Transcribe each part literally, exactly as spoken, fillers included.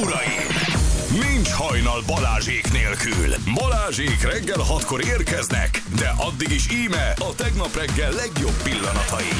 uraim! Nincs hajnal Balázsék nélkül. Balázsék reggel hatkor érkeznek, de addig is íme a tegnap reggel legjobb pillanatai.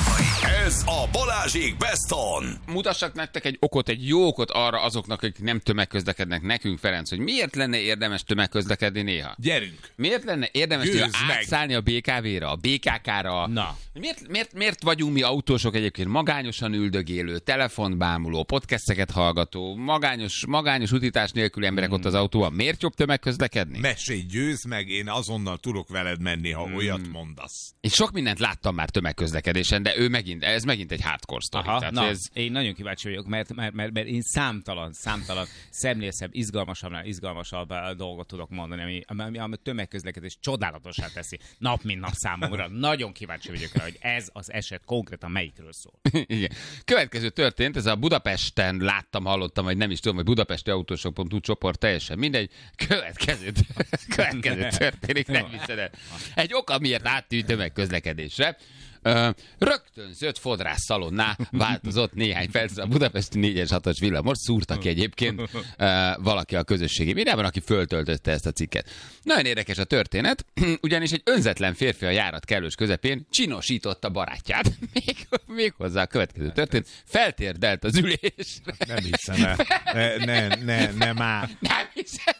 Ez a Balázsék Best On. Mutassak nektek egy okot, egy jó okot arra azoknak, akik nem tömegközlekednek nekünk, Ferenc, hogy miért lenne érdemes tömegközlekedni néha? Gyerünk! Miért lenne érdemes néha átszállni a bé ká vé-ra, a bé ká ká-ra? Na. Miért, miért, miért vagyunk mi autósok egyébként magányosan üldögélő, telefonbámuló, podcasteket hallgató, magányos, magányos utítás nélküli emberek hmm. ott az autóban? Miért jobb tömegközlekedni? Mesélj, győzd meg, én azonnal tudok veled menni, ha hmm. olyat mondasz. Én sok mindent láttam már tömegközlekedésen, de ő megint, ez megint egy hardcore sztori. Aha, Tehát, na, ez... én nagyon kíváncsi vagyok, mert, mert, mert, mert én számtalan, számtalan szemlészebb, izgalmasabbnál izgalmasabb dolgot tudok mondani, ami, ami, ami a tömegközlekedés csodálatosá teszi nap mint nap számomra. Nagyon kíváncsi vagyok rá, hogy ez az eset konkrétan melyikről szól. Igen. Következő történt, ez a Budapesten láttam, hallottam, vagy nem is tudom, hogy budapesti autósok pont hu csoport, teljesen mindegy. Következő, következő történik, nem hiszed el. Egy oka, miért áttűnt tömegközlekedésre. Uh, rögtön zöld fodrász szalonná változott néhány perc a budapesti négyes hatos villamos, szúrta ki egyébként uh, valaki a közösségi médiában, aki föltöltötte ezt a cikket. Nagyon érdekes a történet, ugyanis egy önzetlen férfi a járat kellős közepén csinosította barátját, még, még hozzá a következő történet, feltérdelt az ülésre. Nem hiszem el. Ne, ne, ne, ne már. Nem hiszem.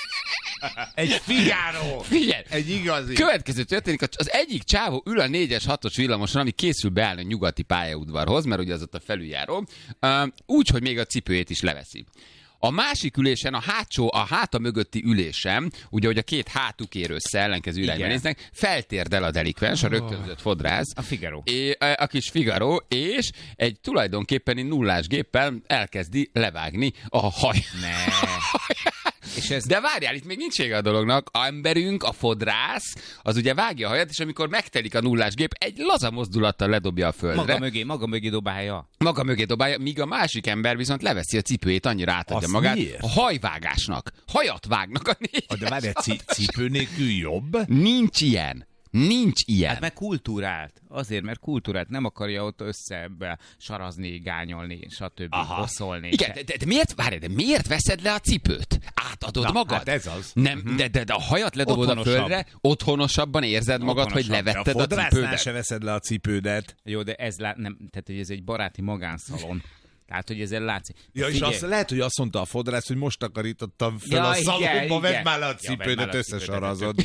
Egy Figaro! Figyelj! Egy igazi! Következő történik, az egyik csávó ül a négyes hatos villamoson, ami készül beállni a nyugati pályaudvarhoz, mert ugye az ott a felüljáró, úgy, hogy még a cipőjét is leveszi. A másik ülésen, a hátsó, a háta mögötti ülésen, ugye, hogy a két hátuk ér össze, ellenkező irányba néznek, feltérdel a delikvens, a rögtönzött fodrász. A Figaro. É, a, a kis Figaro, és egy tulajdonképpeni nullás géppel elkezdi levágni a haj. Ne. És ez... De várjál, itt még nincs vége a dolognak. A emberünk, a fodrász, az ugye vágja a hajat, és amikor megtelik a nullás gép, egy laza mozdulattal ledobja a földre. Maga mögé, maga mögé dobálja. Maga mögé dobálja, míg a másik ember viszont leveszi a cipőjét, annyira átadja azt magát. Miért? A hajvágásnak. Hajat vágnak a négyes. De várj, ci- cipő nélkül jobb? Nincs ilyen. Nincs ilyen. Hát meg kultúrált. Azért, mert kultúrált. Nem akarja ott össze sarazni, gányolni, stb. Bosszolni. Igen, de, de, de, miért, várj, de miért veszed le a cipőt? Átadod Na, magad? Hát ez az. Nem, uh-huh. de, de, de a hajat ledobod a földre, otthonosabban érzed magad, hogy levetted a, a cipődet. se veszed le a cipődet. Jó, de ez, lá... nem, tehát, hogy ez egy baráti magánszalon. Tehát, hogy ezzel látszik. Ja, és azt, lehet, hogy azt mondta a fodrász, hogy most takarítottam fel ja, a szalomba, vedd már le a ja, cipődet, összesarazod.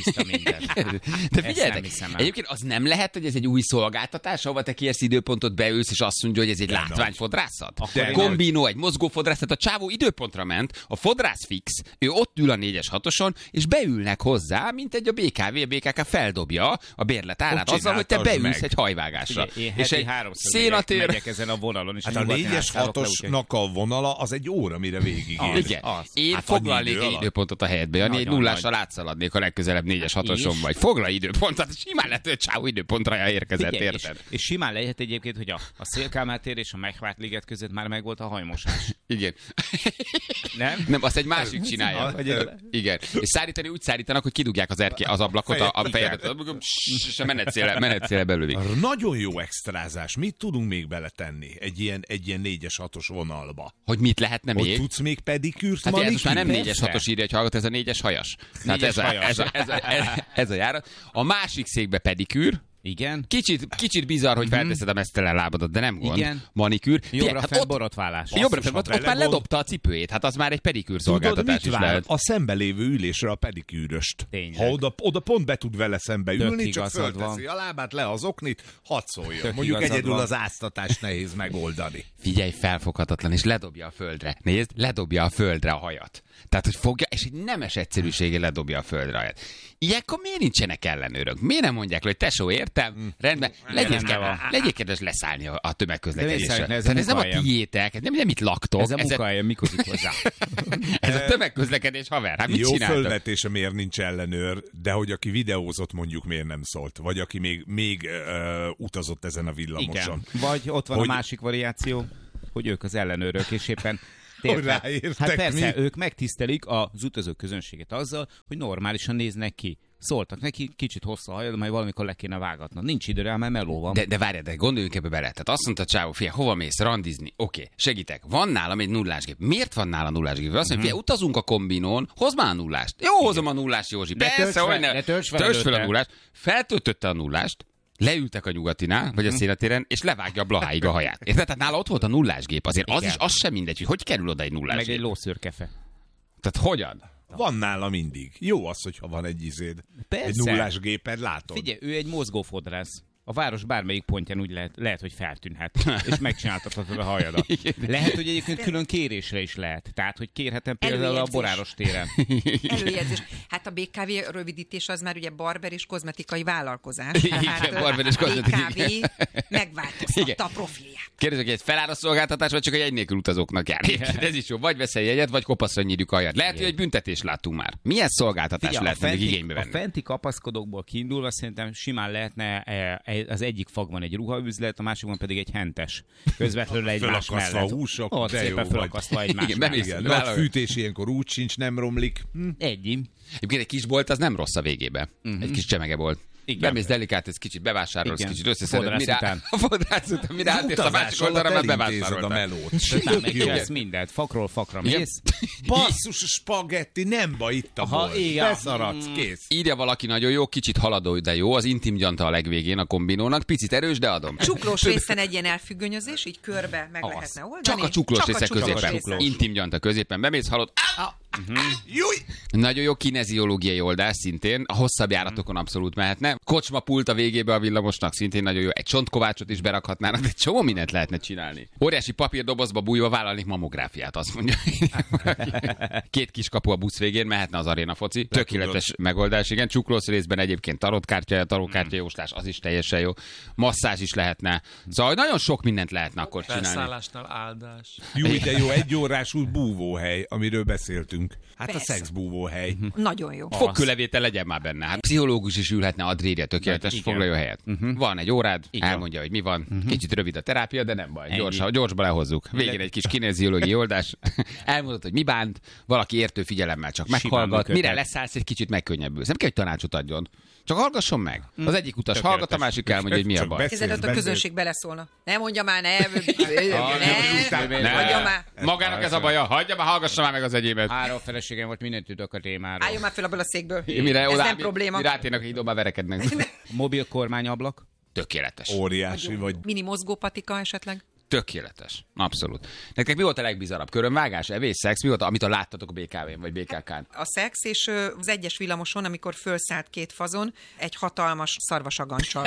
De figyeljetek, egyébként az nem lehet, hogy ez egy új szolgáltatás, ahova te kérsz időpontot, beülsz, és azt mondja, hogy ez egy de látványfodrászat? De Kombinó, egy mozgófodrász, tehát a csávó időpontra ment, a fodrász fix, ő ott ül a négyes hatoson, és beülnek hozzá, mint egy a bé ká vé, a bé ká ká feldobja a bérletárát azzal, hogy te beülsz meg egy hajvágásra. Figyelj, én és heti egy háromszor szénatér... megyek, megyek ezen a vonalon, és hát a négyes hatosnak a vonala az egy óra, mire végig ér. Igen. Az. Én Hát foglalnék egy idő időpontot a helyedbe, Jani, egy nullással átszaladnék a legközelebb négyes hatoson vagy. Foglalj időpontot, simán lehet, hogy csávó időpontra érkezett, Figyelj, érted? És, és simán lehet egyébként, hogy a, a Szél-Kálmán tér és a Megvárt liget között már megvolt a hajmosás. Igen. Nem? Nem, azt egy másik csinálja. Igen. És szárítani úgy szárítanak, hogy kidugják az, erké, az ablakot, a, a fejedet, és a menetszéle, menetszéle belőli. Nagyon jó extrázás. Mit tudunk még beletenni egy ilyen, egy ilyen négyes hatos vonalba? Hogy mit lehetne Ott még? tudsz még pedikűrt, Hát ez most már nem manikűrt? négyes hatos írja, hogy hallgat, ez a négyes hajas. Tehát ez a, ez, a, ez, a, ez, a, ez a járat. A másik székbe pedikűr. Igen. Kicsit, kicsit bizarr, hogy felteszed a mesztelen lábadat, de nem gond. Igen. Manikűr. Jobbra hát fel ott, borotválás. jobbra fel, ott, ott már ledobta a cipőjét, hát az már egy pedikűr szolgáltatás Tudod, is lehet. A szembe lévő ülésre a pedikűröst. Tényleg. Ha oda, oda pont be tud vele szembe Tök ülni, csak igazad fölteszi van. a lábát, le az oknit, hadd szóljon. Tök Mondjuk igazad egyedül van. az áztatást nehéz megoldani. Figyelj, felfoghatatlan, és ledobja a földre. Nézd, ledobja a földre a hajat. Tehát, hogy fogja, és egy nemes egyszerűséggel ledobja a földre a hajat. Ilyenkor miért nincsenek ellenőrök? Miért nem mondják, hogy tesó, értem? Mm. Rendben, legyél, legyél kedves leszállni a, a tömegközlekedésre. Ez, ez nem a tiétek, nem, nem itt laktok. Ez a munkahelyen, mikor hozzá. Ez a tömegközlekedés, haver. Hát mit Jó csináltok? fölvetése, miért nincs ellenőr, de hogy aki videózott, mondjuk miért nem szólt. Vagy aki még, még uh, utazott ezen a villamoson. Igen. Vagy ott van hogy... a másik variáció, hogy ők az ellenőrök, és éppen Hogy ráértek, hát persze, mi? ők megtisztelik az utazók közönséget azzal, hogy normálisan néznek ki. Szóltak neki, kicsit hosszú a hajad, majd valamikor le kéne vágatnod. Nincs idő rá, mert meló van. De, de várj, de gondoljunk ebbe bele. Tehát azt mondta csávó, fia, hova mész randizni? Oké, okay, segítek. Van nálam egy nullásgép. Miért van nála nullásgép? Azt mondja, fia, utazunk a kombinón, hozd már a nullást. Jó, hozom a nullást, Józsi. Persze, hogy ne. Tölts fel a nullást. Feltöltötte a nullást. Leültek a Nyugatinál, vagy a Szénatéren, és levágja a Blaháig a haját. Érted? Tehát nála ott volt a nullásgép. Azért az is, az sem mindegy, hogy hogy kerül oda egy nullásgép. Meg egy lószőrkefe. Tehát hogyan? Van nála mindig. Jó az, hogyha van egy izéd. Persze. Egy nullás géped, látod? Figyelj, ő egy mozgófodrász. A város bármelyik pontján úgy lehet, lehet hogy feltűnhet, és megcsináltathatod a hajadat. Lehet, hogy egyébként külön kérésre is lehet. Tehát, hogy kérhetem például Előjegyzés. a Boráros téren. Előjegyzés. Hát a bé ká vé rövidítés az már ugye barber és kozmetikai vállalkozás. Igen, hát barber és kozmetikai. bé ká vé megváltoztatta a profilját. Kérdezek, egy felára szolgáltatás, vagy csak egy egy nélkül utazóknak jár? Ez is jó. Vagy veszel jegyet, vagy kopaszra nyírjuk a hajat. Lehet, hogy egy büntetést láttunk már. Milyen szolgáltatás Figyelj, lehet még igénybe venni? A fenti kapaszkodókból kiindulva szerintem simán lehetne az egyik fagban egy ruhaüzlet, a másikban pedig egy hentes. Közvetlenül egymás mellett. A húsok, ott de jó szépen felakasztva egymás igen, mellett. Igen, de a fűtés ilyenkor úgy sincs, nem romlik. Hm. Egy. Egyébként egy kis bolt az nem rossz a végébe. Uh-huh. Egy kis csemege bolt. Bemész delikát, ez kicsit bevásárolsz, igen. kicsit összeszeded. Mire, után. a fodrász után, mire átérsz a másik oldalra, mert bevásároltad. a melót. Nem megcsinálsz mindent. Fakról fakra mész. Basszus, spagetti, nem baj, itt a bolt. Beszaradsz, kész. Írja valaki nagyon jó, kicsit haladó, de jó. Az intim gyanta a legvégén a kombinónak. Picit erős, de adom. Csuklós részen egy ilyen elfüggönyözés, így körbe meg az. lehetne oldani. Csak a csuklós része középen. Csuklós. Intim gyanta középen. Bemész, halod. Uh-huh. Nagyon jó kineziológiai oldás szintén. A hosszabb járatokon abszolút mehetne. Kocsma pult a végébe a villamosnak szintén nagyon jó. Egy csontkovácsot is berakhatnának, egy csomó mindent lehetne csinálni. Óriási papírdobozba bújva vállalnék mamográfiát, azt mondja. Két kis kapu a busz végén, mehetne az aréna foci. Tökéletes megoldás, igen. Csuklós részben egyébként tarotkártya, tarotkártya jóslás, az is teljesen jó. Masszázs is lehetne. Szóval nagyon sok mindent lehetne akkor csinálni. Felszállásnál áldás. Jó, de jó, egy órás út búvóhely, amiről beszéltünk. Hát Persze. a szexbúvóhely. Nagyon jó. Fogkőlevétel legyen már benne. Hát pszichológus is ülhetne, adréria, tökéletes, foglalja helyet. Uh-huh. Van egy órád, igen. Elmondja, hogy mi van. Uh-huh. Kicsit rövid a terápia, de nem baj. Gyors, gyorsba lehozzuk. Végén egy kis kineziológiai oldás. Elmondod, hogy mi bánt, valaki értő figyelemmel csak meghallgat. Mire leszállsz, egy kicsit megkönnyebbülsz. Nem kell, hogy tanácsot adjon. Csak hallgasson meg. Az egyik utas Tökéletes. hallgat, a másik elmondja, hogy mi a baj. Kezded, ott a közönség beleszólna. Ne mondja már, ne. Ne. Hagyja már. Magának ez a baja. Hagyja már, hallgassa már meg az egyébet. Három feleségem volt, mindent tudok a témáról. Álljon már fel abból a székből. Mire Ez oda, nem probléma. Mire átérnek a hídon, már verekednek. Mobil kormányablak. Tökéletes. Óriási vagy. Mini mozgópatika esetleg? Tökéletes. Abszolút. Nektek mi volt a legbizarabb? Körömvágás, evés, szex? Mi volt, amit láttatok a bé ká vén vagy bé ká kán? A szex és ö, az egyes villamoson, amikor fölszállt két fazon, egy hatalmas szarvasagancsal.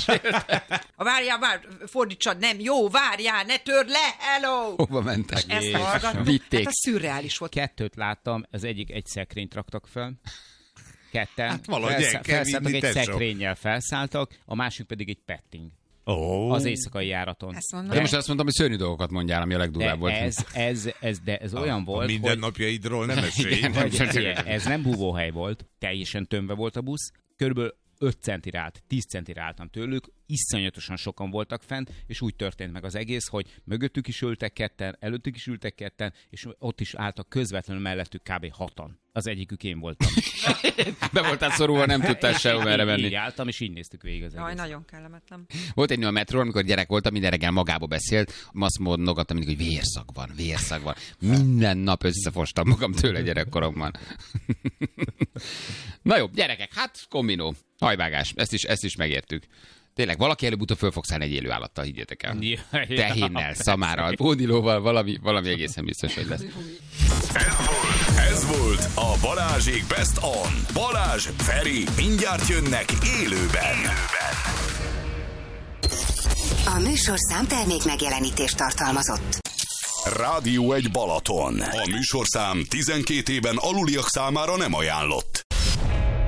A várjál, vár, fordítsad, nem, jó, várjál, ne törd le, hello! Hova mentek? Ezt hallgattuk. Vitték. Hát a szürreális volt. Kettőt láttam, az egyik egy szekrényt raktak fel. Ketten. Hát valahogy el kell felszálltak, vinni, egy tesó. szekrénnyel felszálltak, a másik pedig egy petting. Oh. Az éjszakai járaton. Ezt mondom. De most azt mondtam, hogy szörnyű dolgokat mondjál, ami a legdurvább De volt. ez, ez, ez, de ez olyan A volt, hogy... mindennapjaidról nem esély. Hogy, figyelj, ez nem búvóhely volt, teljesen tömve volt a busz, körülbelül öt centire állt, tíz centire álltam tőlük, iszonyatosan sokan voltak fent, és úgy történt meg az egész, hogy mögöttük is ültek ketten, előttük is ültek ketten, és ott is álltak közvetlenül mellettük kb. hatan. Az egyikük én voltam. Be voltál szorulva, nem tudtál sehova erre menni. Így álltam, és így néztük végig az Jaj, egész. nagyon kellemetlen. Volt egy nő a metrón, amikor gyerek voltam, minden reggel magába beszélt, azt mondogattam mindig, hogy vérszag van, vérszag van. Minden nap összefostam magam tőle gyerekkoromban. Na jó, gyerekek, hát kombinó, hajvágás, ezt is, ezt is megértük. Tényleg, valaki előbb-utóbb föl fog szállni egy élő állattal, higgyétek el. Ja, ja, Tehénnel, szamárral, pódilóval, valami, valami egészen biztos, hogy lesz. Ez volt, ez volt a Balázsék Best On. Balázs, Feri, mindjárt jönnek élőben. A műsorszám termék megjelenítést tartalmazott. Rádió egy Balaton. A műsorszám tizenkét éven aluliak számára nem ajánlott.